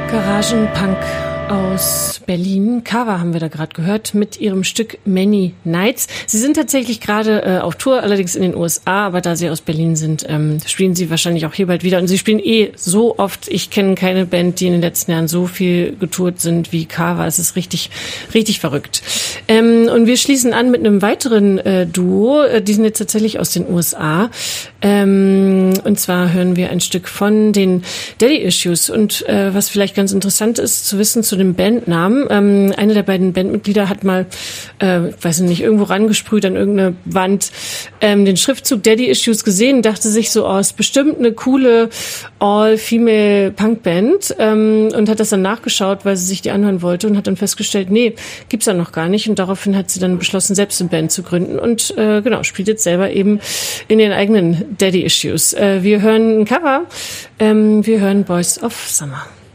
Garagenpunk aus Berlin. Kava haben wir da gerade gehört mit ihrem Stück Many Nights. Sie sind tatsächlich gerade auf Tour, allerdings in den USA, aber da sie aus Berlin sind, spielen sie wahrscheinlich auch hier bald wieder. Und sie spielen so oft. Ich kenne keine Band, die in den letzten Jahren so viel getourt sind wie Kava. Es ist richtig, richtig verrückt. Und wir schließen an mit einem weiteren Duo. Die sind jetzt tatsächlich aus den USA. Und zwar hören wir ein Stück von den Daddy Issues. Und was vielleicht ganz interessant ist zu wissen zu dem Bandnamen. Eine der beiden Bandmitglieder hat mal, weiß nicht, irgendwo rangesprüht an irgendeine Wand, den Schriftzug Daddy Issues gesehen, dachte sich so, ist bestimmt eine coole All-Female Punkband, und hat das dann nachgeschaut, weil sie sich die anhören wollte und hat dann festgestellt, nee, gibt's da noch gar nicht, und daraufhin hat sie dann beschlossen, selbst eine Band zu gründen und spielt jetzt selber eben in den eigenen Daddy Issues. Wir hören ein Cover, wir hören Boys of Summer.